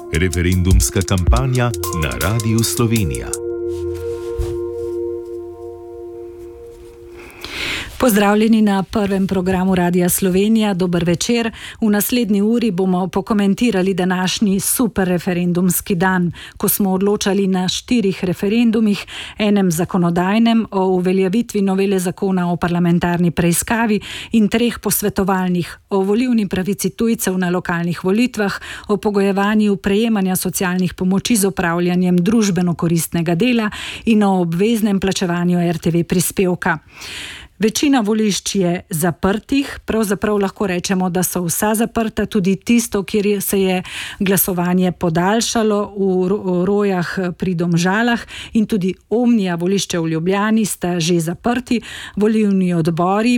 Referendumska kampanja na Radiu Slovenija. Pozdravljeni na prvem programu Radia Slovenija. Dober večer. V naslednji uri bomo pokomentirali današnji super referendumski dan, ko smo odločali na 4 referendumih, enem zakonodajnem o uveljavitvi novele zakona o parlamentarni preiskavi in 3 posvetovalnih o volilni pravici tujcev na lokalnih volitvah, o pogojevanju prejemanja socialnih pomoči z opravljanjem družbeno koristnega dela in o obveznem plačevanju RTV prispevka. Večina volišč je zaprtih, pravzaprav lahko rečemo, da so vsa zaprta, tudi tisto, kjer se je glasovanje podaljšalo v Rojah pri Domžalah, in tudi Omnija, volišče v Ljubljani, sta že zaprti. Volilni odbori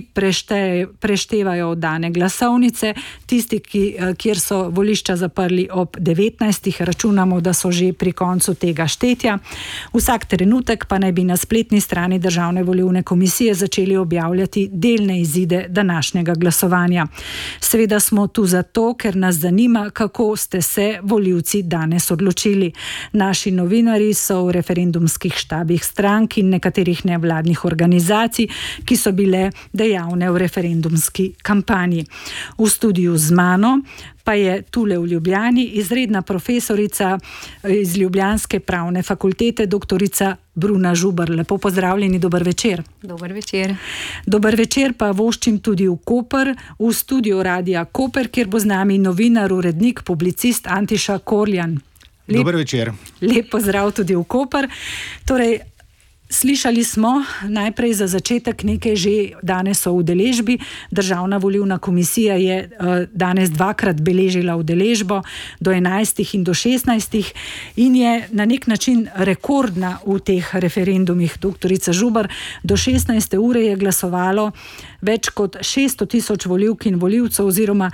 preštevajo oddane glasovnice, tisti, kjer so volišča zaprli ob 19, računamo, da so že pri koncu tega štetja. Vsak trenutek pa naj bi na spletni strani Državne volilne komisije začeli objavljati delne izide današnjega glasovanja. Seveda smo tu zato, ker nas zanima, kako ste se volivci danes odločili. Naši novinarji so v referendumskih štabih strank in nekaterih nevladnih organizacij, ki so bile dejavne v referendumski kampanji. V studiu z mano pa je tule v Ljubljani izredna profesorica iz ljubljanske pravne fakultete, doktorica Bruna Žuber. Lepo pozdravljeni, dober večer. Dober večer. Dober večer pa voščim tudi v Koper, v studiu Radia Koper, kjer bo z nami novinar, urednik, publicist Antiša Korljan. Dober večer. Lep pozdrav tudi v Koper. Torej, slišali smo najprej za začetek nekaj že danes o udeležbi. Državna volilna komisija je danes 2-krat beležila udeležbo, do 11 in do 16, in je na nek način rekordna v teh referendumih. Doktorica Žuber, do 16. ure je glasovalo več kot 600.000 volivk in volivcev oziroma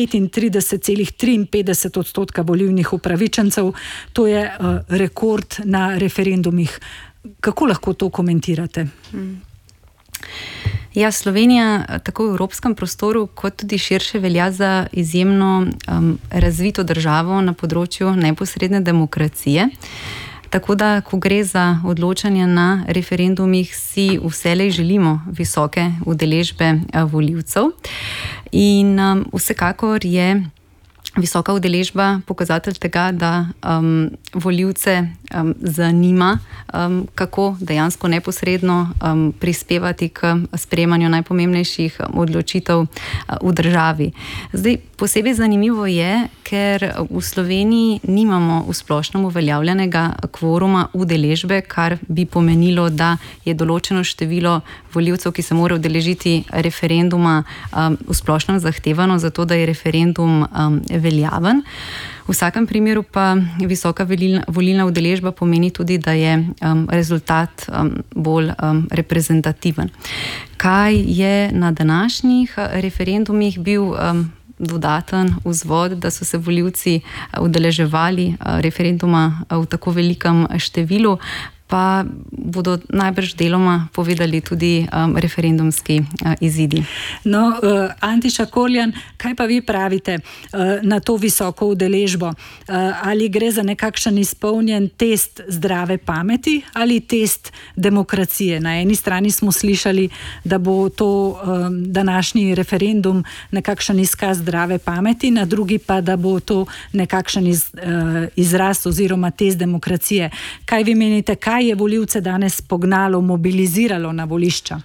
35,53% volilnih upravičencev. To je rekord na referendumih. Kako lahko to komentirate? Ja, Slovenija tako v evropskem prostoru kot tudi širše velja za izjemno razvito državo na področju neposredne demokracije. Tako da, ko gre za odločanje na referendumih, si vselej želimo visoke udeležbe volivcev. In vsekakor je visoka udeležba pokazatelj tega, da volivce zanima, kako dejansko neposredno prispevati k sprejemanju najpomembnejših odločitev v državi. Zdaj, posebej zanimivo je, ker v Sloveniji nimamo v splošnem uveljavljenega kvoruma udeležbe, kar bi pomenilo, da je določeno število volivcev, ki se mora udeležiti referenduma, v splošnem zahtevano za to, da je referendum veljaven. V vsakem primeru pa visoka volilna udeležba pomeni tudi, da je rezultat bolj reprezentativen. Kaj je na današnjih referendumih bil dodaten vzvod, da so se volivci udeleževali referenduma v tako velikem številu, pa bodo najbrž deloma povedali tudi referendumski izidi. No, Antiša Korljan, kaj pa vi pravite na to visoko udeležbo? Ali gre za nekakšen izpolnjen test zdrave pameti ali test demokracije? Na eni strani smo slišali, da bo to današnji referendum nekakšen izkaz zdrave pameti, na drugi pa, da bo to nekakšen izraz oziroma test demokracije. Kaj vi menite, kaj je volivce danes pognalo, mobiliziralo na volišča?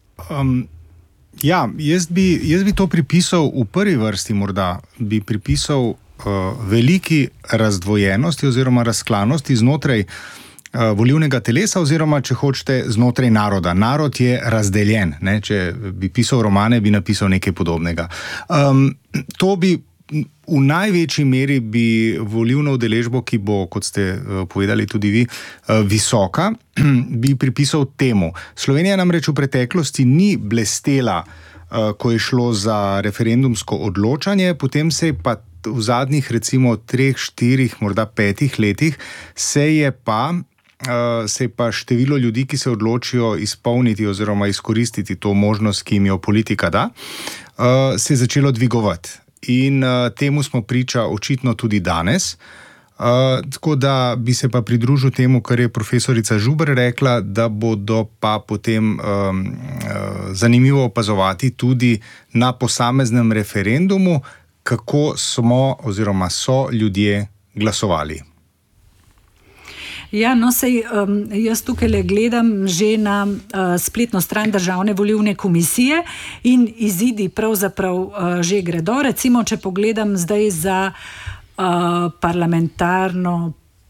Jaz bi to pripisal v prvi vrsti, morda bi pripisal veliki razdvojenosti oziroma razklanosti znotraj volilnega telesa oziroma, če hočete, znotraj naroda. Narod je razdeljen. Ne? Če bi pisal romane, bi napisal nekaj podobnega. To bi v največji meri bi volilno udeležbo, ki bo, kot ste povedali tudi vi, visoka, bi pripisal temu. Slovenija namreč v preteklosti ni blestela, ko je šlo za referendumsko odločanje, potem se je pa v zadnjih recimo 3, 4, morda 5 letih se je pa število ljudi, ki se odločijo izpolniti oziroma izkoristiti to možnost, ki jim jo politika da, se je začelo dvigovati. In temu smo priča očitno tudi danes. Tako da bi se pa pridružil temu, kar je profesorica Žuber rekla, da bodo pa potem zanimivo opazovati tudi na posameznem referendumu, kako smo oziroma so ljudje glasovali. Ja, no, jaz tukaj gledam že na spletno stran Državne volilne komisije in izidi pravzaprav že gredo. Recimo, če pogledam zdaj za parlamentarna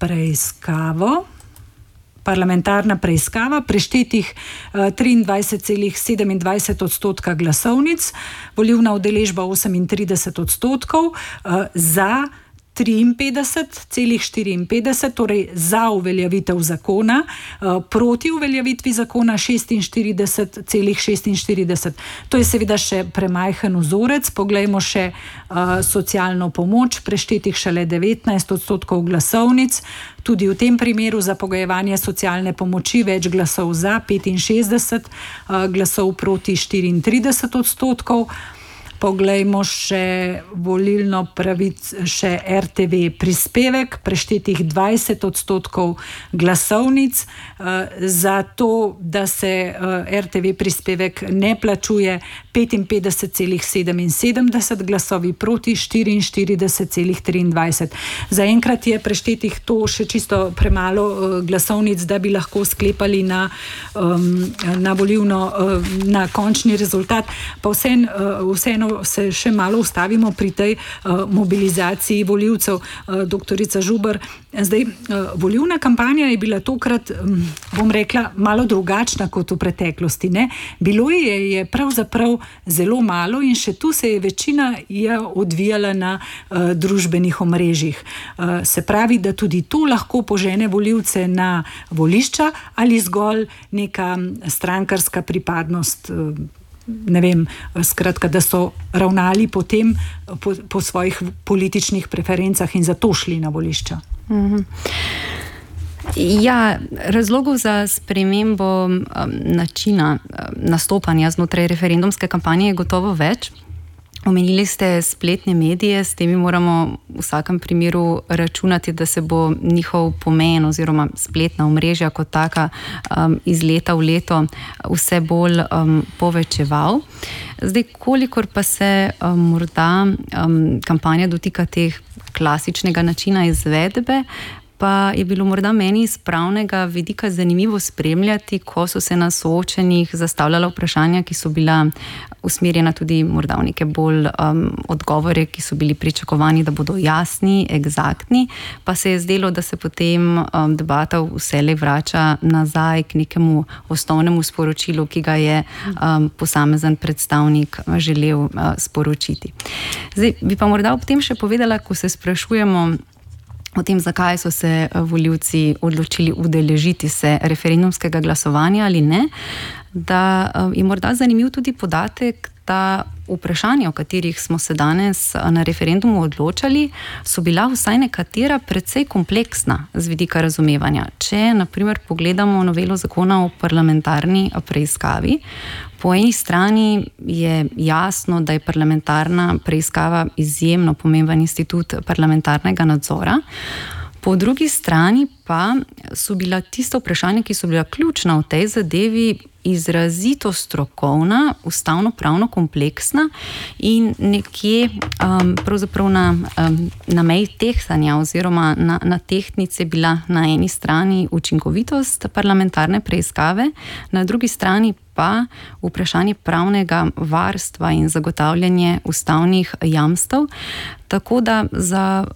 preiskava, preštetih 23,27% glasovnic, volilna udeležba 38%, za 53,54%, torej za uveljavitev zakona, proti uveljavitvi zakona 46,46%. To je seveda še premajhen vzorec. Poglejmo še socialno pomoč, preštetih šele 19% glasovnic. Tudi v tem primeru za pogojevanje socialne pomoči več glasov za, 65 glasov proti 34%. Poglejmo še volilno še RTV prispevek, preštetih 20% glasovnic. Za to, da se RTV prispevek ne plačuje, 55,77 glasovi proti 44,23. Zaenkrat je preštetih to še čisto premalo glasovnic, da bi lahko sklepali na končni rezultat. Pa vseeno se še malo ustavimo pri tej mobilizaciji volivcev. Doktorica Žuber, zdaj volilna kampanja je bila tokrat, bom rekla, malo drugačna kot v preteklosti, ne? Bilo je pravzaprav zelo malo in še tu se je večina odvijala na družbenih omrežjih. Se pravi, da tudi to lahko požene volivce na volišča ali zgolj neka strankarska pripadnost, ne vem, skratka, da so ravnali potem po svojih političnih preferencah in zato šli na volišča. Ja, razlogov za spremembo načina nastopanja znotraj referendumske kampanje je gotovo več. Omenili ste spletne medije, s temi moramo v vsakem primeru računati, da se bo njihov pomen oziroma spletna omrežja kot taka iz leta v leto vse bolj povečeval. Zdaj, kolikor pa se morda kampanja dotika teh klasičnega načina izvedbe, pa je bilo morda meni iz pravnega vidika zanimivo spremljati, ko so se na soočenjih zastavljala vprašanja, ki so bila usmerjena tudi morda v neke bolj odgovore, ki so bili pričakovani, da bodo jasni, egzaktni, pa se je zdelo, da se potem debata vselej vrača nazaj k nekemu osnovnemu sporočilu, ki ga je posamezen predstavnik želel sporočiti. Zdaj, bi pa morda ob tem še povedala, ko se sprašujemo o tem, zakaj so se volivci odločili udeležiti se referendumskega glasovanja ali ne, da je morda zanimiv tudi podatek, da vprašanja, o katerih smo se danes na referendumu odločali, so bila vsaj nekatera precej kompleksna z vidika razumevanja. Če, na primer, pogledamo novelo zakona o parlamentarni preiskavi, po eni strani je jasno, da je parlamentarna preiskava izjemno pomemben institut parlamentarnega nadzora, po drugi strani pa so bila tista vprašanja, ki so bila ključna v tej zadevi, izrazito strokovna, ustavno-pravno kompleksna in nekje pravzaprav na meji tehtanja oziroma na tehtnici bila na eni strani učinkovitost parlamentarne preiskave, na drugi strani pa vprašanje pravnega varstva in zagotavljanje ustavnih jamstev, tako da za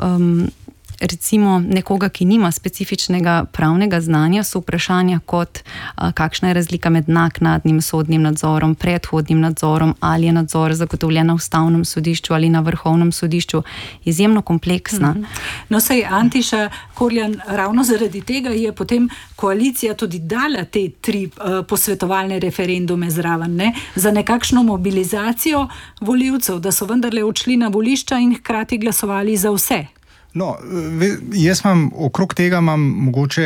recimo nekoga, ki nima specifičnega pravnega znanja, so vprašanja kot kakšna je razlika med naknadnim sodnim nadzorom, predhodnim nadzorom, ali je nadzor zagotovljen na ustavnem sodišču ali na vrhovnem sodišču, izjemno kompleksna. No, saj Antiša Korjan, ravno zaradi tega je potem koalicija tudi dala te 3 posvetovalne referendume zraven, ne? Za nekakšno mobilizacijo volivcev, da so vendarle odšli na volišča in hkrati glasovali za vse. No, jaz okrog tega mogoče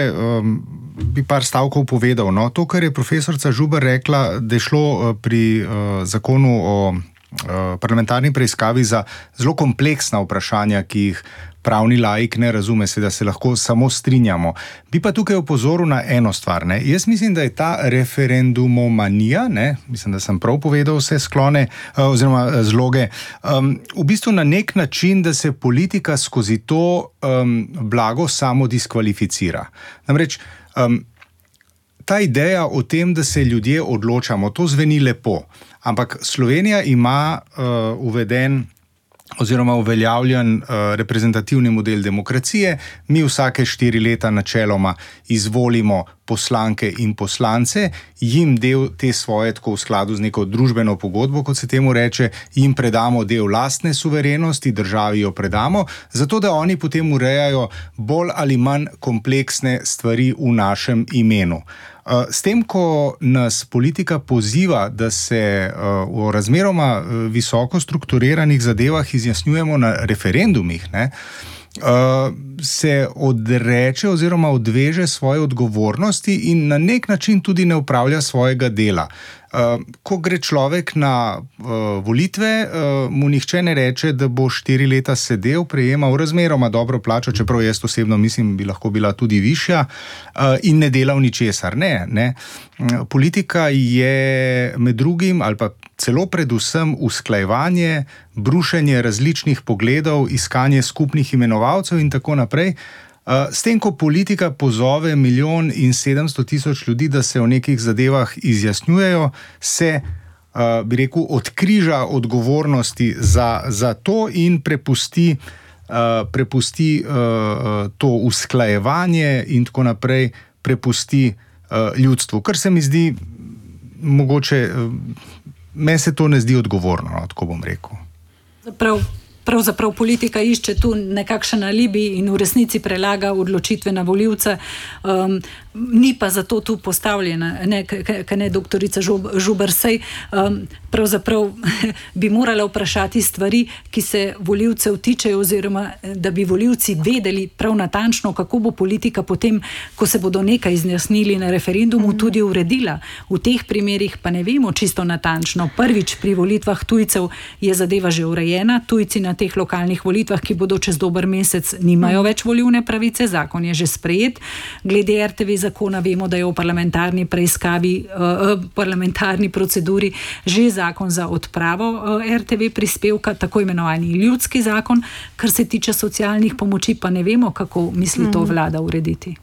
bi par stavkov povedal. No, to, kar je profesorica Žuber rekla, da je šlo pri zakonu o parlamentarni preiskavi za zelo kompleksna vprašanja, ki jih pravni laik ne razume, seveda se lahko samo strinjamo. Bi pa tukaj opozoril na eno stvar. Jaz mislim, da je ta referendumomanija, mislim, da sem prav povedal vse sklone oziroma zloge, v bistvu na nek način, da se politika skozi to blago samo diskvalificira. Namreč, ta ideja o tem, da se ljudje odločamo, to zveni lepo, ampak Slovenija ima uveden oziroma uveljavljen reprezentativni model demokracije. Mi vsake 4 leta načeloma izvolimo poslanke in poslance, jim del te svoje, tako v skladu z neko družbeno pogodbo, kot se temu reče, jim predamo del lastne suverenosti, državi jo predamo, zato da oni potem urejajo bolj ali manj kompleksne stvari v našem imenu. S tem, ko nas politika poziva, da se o razmeroma visoko strukturiranih zadevah izjasnjujemo na referendumih, se odreče oziroma odveže svoje odgovornosti in na nek način tudi ne opravlja svojega dela. Ko gre človek na volitve, mu nihče ne reče, da bo 4 leta sedel, prejemal razmeroma dobro plačo, čeprav jaz osebno mislim, bi lahko bila tudi višja, in ne delal ničesar. Ne. Politika je med drugim ali pa celo predvsem usklajevanje, brušenje različnih pogledov, iskanje skupnih imenovalcev in tako naprej. S tem, ko politika pozove 1.700.000 ljudi, da se o nekih zadevah izjasnjujejo, se, bi rekel, odkriža odgovornosti za to in prepusti to usklajevanje in tako naprej, prepusti ljudstvu. Kar se mi zdi, mogoče, meni se to ne zdi odgovorno, tako bom rekel. Pravzaprav politika išče tu nekakšen alibi in v resnici prelaga odločitve na volivce, ni pa zato tu postavljena, kaj ne doktorica Žuber, sej pravzaprav bi morala vprašati stvari, ki se volivcev tičejo, oziroma da bi volivci vedeli prav natančno, kako bo politika potem, ko se bodo nekaj izjasnili na referendumu, tudi uredila. V teh primerih pa ne vemo čisto natančno. Prvič, pri volitvah tujcev je zadeva že urejena, tujci na teh lokalnih volitvah, ki bodo čez dober mesec, nimajo več volilne pravice, zakon je že sprejet. Glede RTV zakona vemo, da je v parlamentarni preiskavi, parlamentarni proceduri že zakon za odpravo RTV prispevka, tako imenovani ljudski zakon. Kar se tiče socialnih pomoči, pa ne vemo, kako misli to vlada urediti.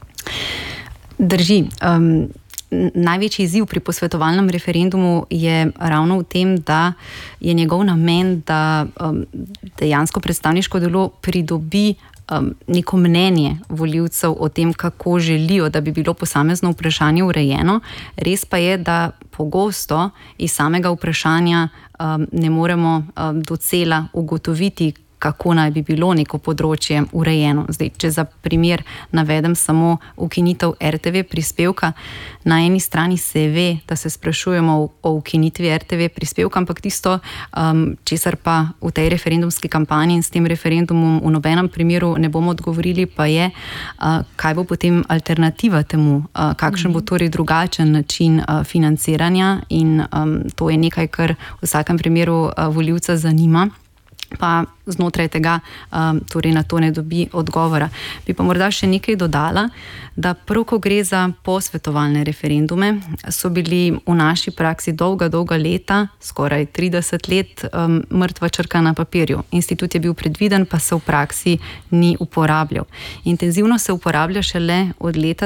Drži. Največji izziv pri posvetovalnem referendumu je ravno v tem, da je njegov namen, da dejansko predstavniško delo pridobi neko mnenje volivcev o tem, kako želijo, da bi bilo posamezno vprašanje urejeno. Res pa je, da pogosto iz samega vprašanja ne moremo docela ugotoviti, kako naj bi bilo neko področje urejeno. Zdaj, če za primer navedem samo ukinitev RTV prispevka, na eni strani se ve, da se sprašujemo o ukinitvi RTV prispevka, ampak tisto, česar pa v tej referendumski kampanji in s tem referendumom v nobenem primeru ne bomo odgovorili, pa je, kaj bo potem alternativa temu, kakšen bo torej drugačen način financiranja, in to je nekaj, kar v vsakem primeru volivca zanima, pa znotraj tega torej na to ne dobi odgovora. Bi pa morda še nekaj dodala, da prav ko gre za posvetovalne referendume, so bili v naši praksi dolga leta, skoraj 30 let, mrtva črka na papirju. Institut je bil predviden, pa se v praksi ni uporabljal. Intenzivno se uporablja šele od leta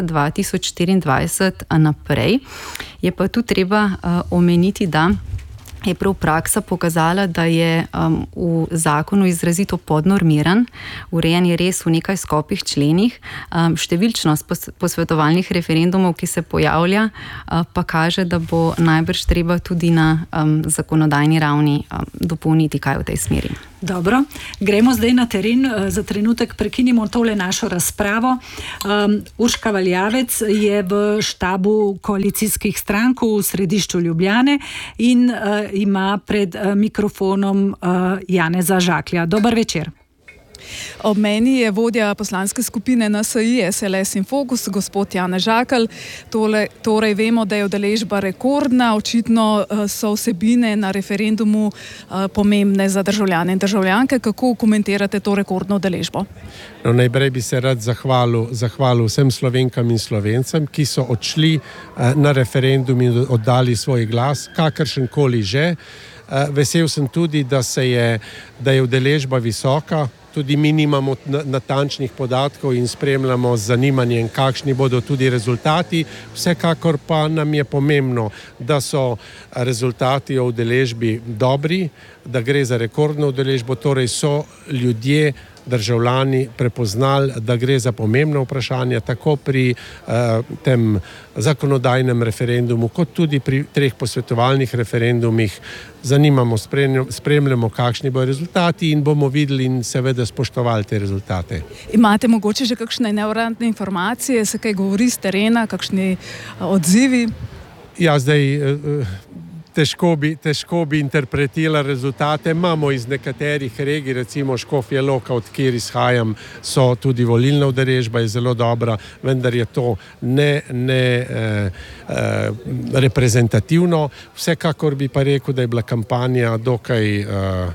2024 naprej. Je pa tu treba omeniti, da je prav praksa pokazala, da je v zakonu izrazito podnormiran, urejen je res v nekaj skopih členih. Številčnost posvetovalnih referendumov, ki se pojavlja, pa kaže, da bo najbrž treba tudi na zakonodajni ravni dopolniti kaj v tej smeri. Dobro, gremo zdaj na teren, za trenutek prekinimo tole našo razpravo. Urška Valjavec je v štabu koalicijskih strank v središču Ljubljane in ima pred mikrofonom Janeza Žaklja. Dober večer. Ob meni je vodja poslanske skupine NSi, SLS in Fokus, gospod Janez Žakelj. Torej vemo, da je udeležba rekordna, očitno so vsebine na referendumu pomembne za državljane in državljanke. Kako komentirate to rekordno udeležbo? No, najprej bi se rad zahvalil vsem Slovenkam in Slovencem, ki so odšli na referendum in oddali svoj glas, kakršen koli že. Vesel sem tudi, da je udeležba visoka. Tudi mi nimamo natančnih podatkov in spremljamo z zanimanjem, kakšni bodo tudi rezultati. Vsekakor pa nam je pomembno, da so rezultati o udeležbi dobri, da gre za rekordno udeležbo, torej so ljudje, državljani prepoznali, da gre za pomembno vprašanje, tako pri tem zakonodajnem referendumu, kot tudi pri 3 posvetovalnih referendumih. Spremljamo, kakšni bodo rezultati in bomo videli in seveda spoštovali te rezultate. Imate mogoče že kakšne neuradne informacije, se kaj govori z terena, kakšni odzivi? Ja, zdaj težko bi interpretirali rezultate. Imamo iz nekaterih regij, recimo Škofja Loka, od kjer izhajam, so tudi volilna udeležba je zelo dobra, vendar je to ne reprezentativno. Vsekakor bi pa rekel, da je bila kampanja dokaj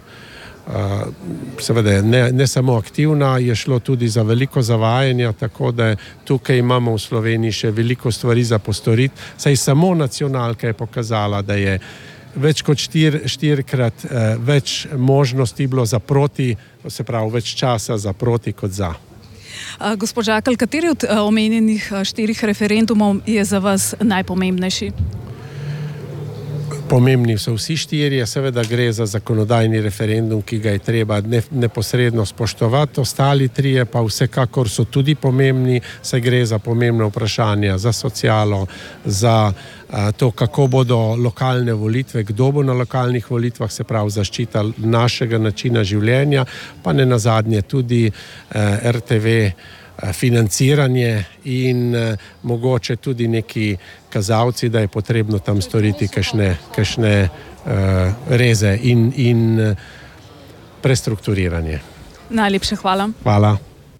seveda ne samo aktivna, je šlo tudi za veliko zavajanja, tako da tukaj imamo v Sloveniji še veliko stvari za postoriti. Saj samo nacionalka je pokazala, da je več kot 4-krat več možnosti bilo za proti, se pravi več časa za proti kot za. Gospod Žakelj, kateri od omenjenih 4 referendumov je za vas najpomembnejši? Pomembni so vsi 4, seveda gre za zakonodajni referendum, ki ga je treba neposredno spoštovati, ostali 3 pa vsekakor so tudi pomembni, saj gre za pomembne vprašanja za socialo, za to, kako bodo lokalne volitve, kdo bo na lokalnih volitvah, se pravi zaščita našega načina življenja, pa ne nazadnje tudi RTV financiranje in mogoče tudi neki kazalci, da je potrebno tam storiti kakšne reze in prestrukturiranje. Najlepša hvala. Hvala.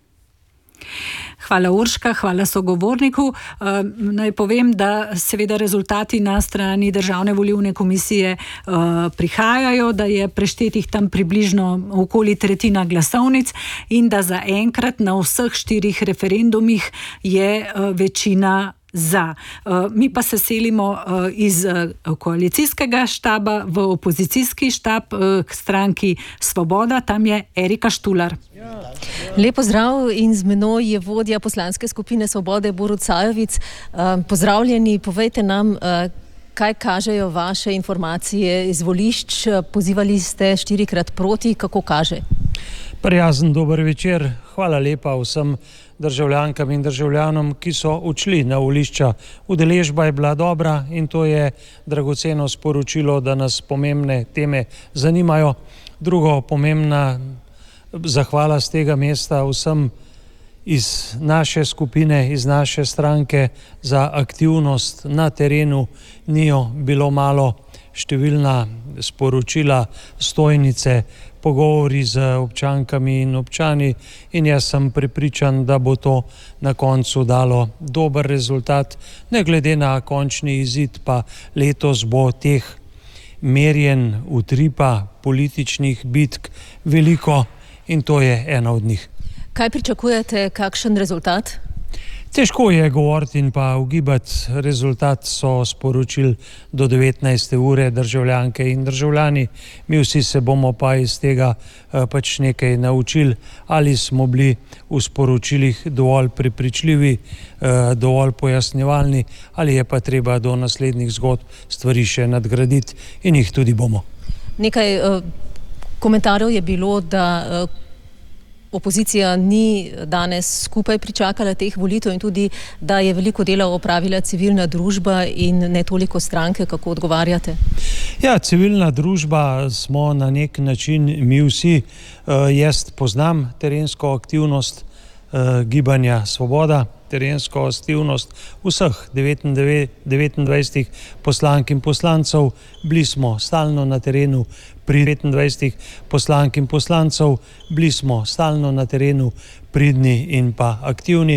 Hvala Urška, hvala sogovorniku. Naj povem, da seveda rezultati na strani Državne volilne komisije prihajajo, da je preštetih tam približno okoli 1/3 glasovnic in da zaenkrat na vseh 4 referendumih je večina za. Mi pa se selimo iz koalicijskega štaba v opozicijski štab k stranki Svoboda, tam je Erika Štular. Lep pozdrav in z menoj je vodja poslanske skupine Svobode Borut Sajovic. Pozdravljeni, povejte nam, kaj kažejo vaše informacije iz volišč. Pozivali ste 4-krat proti, kako kaže? Prijazen dober večer, hvala lepa vsem državljankam in državljanom, ki so odšli na volišča. Udeležba je bila dobra in to je dragoceno sporočilo, da nas pomembne teme zanimajo. Drugo pomembna zahvala z tega mesta vsem iz naše skupine, iz naše stranke za aktivnost na terenu. Ni jo bilo malo, številna sporočila, stojnice, pogovori z občankami in občani in jaz sem prepričan, da bo to na koncu dalo dober rezultat. Ne glede na končni izid, pa letos bo teh merjenj, utripa, političnih bitk veliko in to je ena od njih. Kaj pričakujete, kakšen rezultat? Težko je govoriti in pa ugibati. Rezultat so sporočili do 19. ure državljanke in državljani. Mi vsi se bomo pa iz tega pač nekaj naučili, ali smo bili v sporočilih dovolj prepričljivi, dovolj pojasnjevalni, ali je pa treba do naslednjih zgodb stvari še nadgraditi in jih tudi bomo. Nekaj komentarjev je bilo, da opozicija ni danes skupaj pričakala teh volitev in tudi, da je veliko dela opravila civilna družba in ne toliko stranke. Kako odgovarjate? Ja, civilna družba smo na nek način mi vsi. Jaz poznam terensko aktivnost Gibanja Svoboda, terensko aktivnost vseh 29 poslank in poslancev. Bili smo stalno na terenu pri 25 poslank in poslancev, bili smo stalno na terenu pridni in pa aktivni.